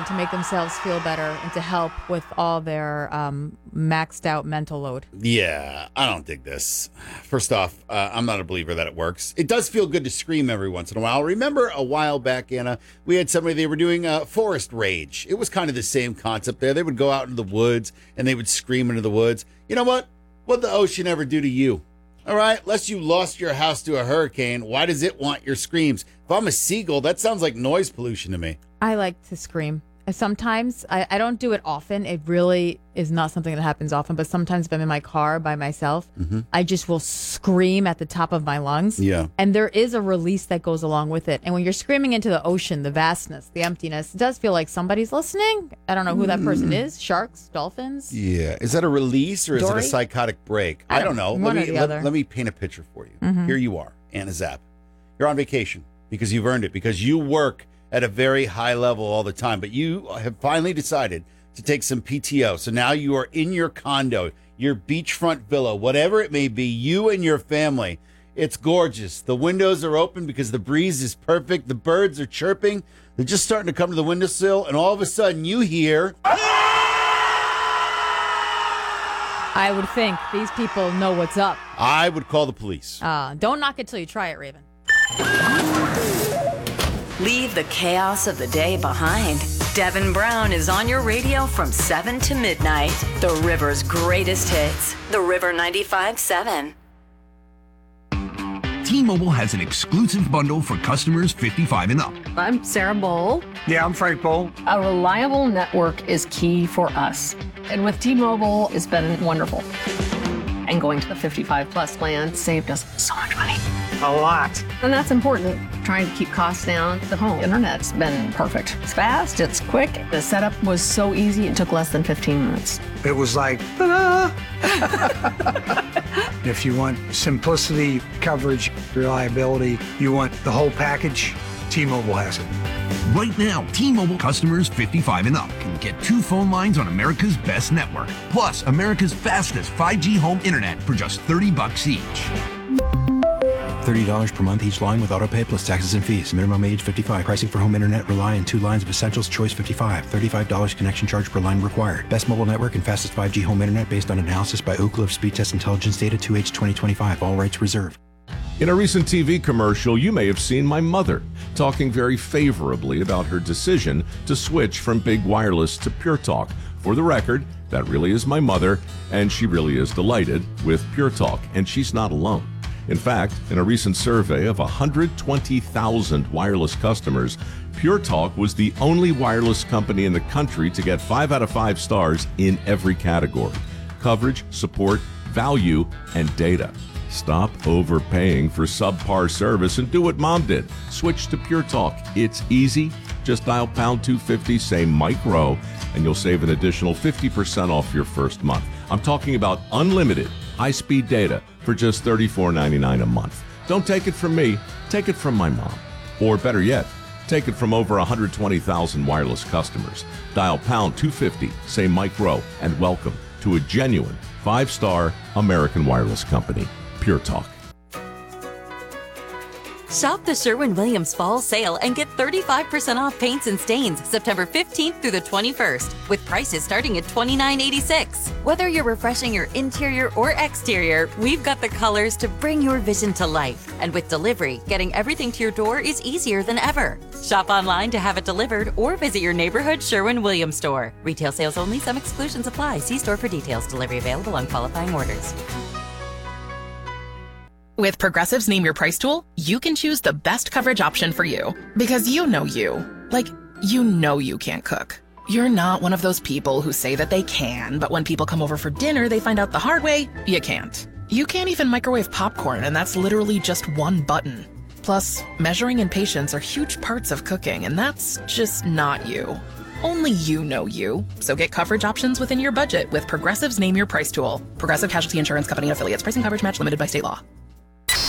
to make themselves feel better and to help with all their maxed out mental load. Yeah, I don't dig this. First off, I'm not a believer that it works. It does feel good to scream every once in a while. Remember a while back, Anna, we had somebody, they were doing Forest Rage. It was kind of the same concept there. They would go out into the woods and they would scream into the woods. You know what? What'd the ocean ever do to you? All right, unless you lost your house to a hurricane, why does it want your screams? If I'm a seagull, that sounds like noise pollution to me. I like to scream. Sometimes, I don't do it often. It really is not something that happens often, but sometimes if I'm in my car by myself, I just will scream at the top of my lungs. Yeah. And there is a release that goes along with it. And when you're screaming into the ocean, the vastness, the emptiness, it does feel like somebody's listening. I don't know who that person is. Sharks, dolphins. Yeah. Is that a release or is it a psychotic break? I don't know. One or the other. Let me paint a picture for you. Here you are, Anna Zapp. You're on vacation because you've earned it, because you work at a very high level all the time, but you have finally decided to take some PTO. So now you are in your condo, your beachfront villa, whatever it may be, you and your family. It's gorgeous. The windows are open because the breeze is perfect. The birds are chirping. They're just starting to come to the windowsill, and all of a sudden you hear... I would think these people know what's up. I would call the police. Don't knock it till you try it, Raven. Leave the chaos of the day behind. Devin Brown is on your radio from 7 to midnight. The River's greatest hits. The River 95.7. T-Mobile has an exclusive bundle for customers 55 and up. I'm Sarah Bowl. Yeah, I'm Frank Bowl. A reliable network is key for us. And with T-Mobile, it's been wonderful. And going to the 55 plus plan saved us so much money. A lot. And that's important. Trying to keep costs down. The home internet's been perfect. It's fast, it's quick. The setup was so easy, it took less than 15 minutes. It was like, ta-da! If you want simplicity, coverage, reliability, you want the whole package, T-Mobile has it. Right now, T-Mobile customers 55 and up can get 2 phone lines on America's best network, plus America's fastest 5G home internet for just $30 each. $30 per month each line with autopay plus taxes and fees. Minimum age 55. Pricing for home internet rely on 2 lines of Essentials Choice 55. $35 connection charge per line required. Best mobile network and fastest 5G home internet based on analysis by Ookla of Speed Test Intelligence data 2H 2025. All rights reserved. In a recent TV commercial, you may have seen my mother talking very favorably about her decision to switch from Big Wireless to Pure Talk. For the record, that really is my mother, and she really is delighted with Pure Talk, and she's not alone. In fact, in a recent survey of 120,000 wireless customers, Pure Talk was the only wireless company in the country to get 5 out of 5 stars in every category: coverage, support, value, and data. Stop overpaying for subpar service and do what Mom did. Switch to Pure Talk. It's easy. Just dial pound 250, say Mike Rowe, and you'll save an additional 50% off your first month. I'm talking about unlimited high-speed data for just $34.99 a month. Don't take it from me, take it from my mom. Or better yet, take it from over 120,000 wireless customers. Dial pound 250, say Mike Rowe, and welcome to a genuine 5-star American wireless company, Pure Talk. Shop the Sherwin-Williams Fall Sale and get 35% off paints and stains September 15th through the 21st, with prices starting at $29.86. Whether you're refreshing your interior or exterior, we've got the colors to bring your vision to life. And with delivery, getting everything to your door is easier than ever. Shop online to have it delivered or visit your neighborhood Sherwin-Williams store. Retail sales only. Some exclusions apply. See store for details. Delivery available on qualifying orders. With Progressive's Name Your Price tool, you can choose the best coverage option for you. Because you know you. Like, you know you can't cook. You're not one of those people who say that they can, but when people come over for dinner, they find out the hard way, you can't. You can't even microwave popcorn, and that's literally just one button. Plus, measuring and patience are huge parts of cooking, and that's just not you. Only you know you. So get coverage options within your budget with Progressive's Name Your Price tool. Progressive Casualty Insurance Company and affiliates. Price and coverage match limited by state law.